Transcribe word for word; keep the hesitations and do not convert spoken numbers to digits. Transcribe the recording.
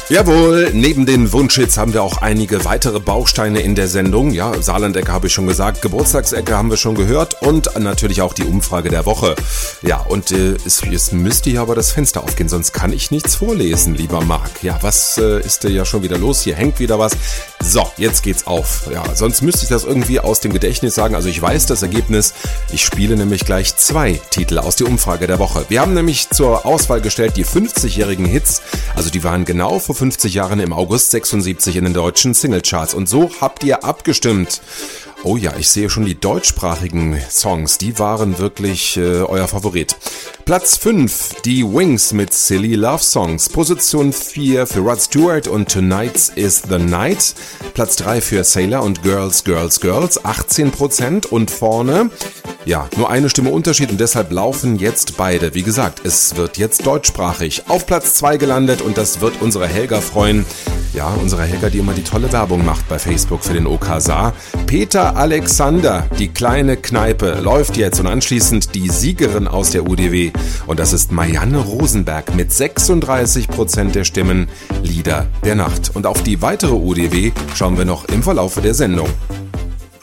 Jawohl, neben den Wunschhits haben wir auch einige weitere Bausteine in der Sendung. Ja, Saarland-Ecke habe ich schon gesagt, Geburtstagsecke haben wir schon gehört und natürlich auch die Umfrage der Woche. Ja, und äh, es, es müsste hier aber das Fenster aufgehen, sonst kann ich nichts vorlesen, lieber Marc. Ja, was äh, ist denn ja schon wieder los? Hier hängt wieder was. So, jetzt geht's auf. Ja, sonst müsste ich das irgendwie aus dem Gedächtnis sagen. Also ich weiß das Ergebnis. Ich spiele nämlich gleich zwei Titel aus der Umfrage der Woche. Wir haben nämlich zur Auswahl gestellt die fünfzigjährigen Hits. Also die waren genau vor fünfzig Jahren im August sechsundsiebzig in den deutschen Singlecharts. Und so habt ihr abgestimmt. Oh ja, ich sehe schon die deutschsprachigen Songs, die waren wirklich äh, euer Favorit. Platz fünf, die Wings mit Silly Love Songs. Position vier für Rod Stewart und Tonight's is the Night. Platz drei für Sailor und Girls, Girls, Girls, achtzehn Prozent. Und vorne, ja, nur eine Stimme Unterschied und deshalb laufen jetzt beide. Wie gesagt, es wird jetzt deutschsprachig. Auf Platz zwei gelandet und das wird unsere Helga freuen. Ja, unsere Helga, die immer die tolle Werbung macht bei Facebook für den O K Saar. Peter Alexander, die kleine Kneipe, läuft jetzt und anschließend die Siegerin aus der U D W. Und das ist Marianne Rosenberg mit sechsunddreißig Prozent der Stimmen, Lieder der Nacht. Und auf die weitere U D W schauen wir noch im Verlaufe der Sendung.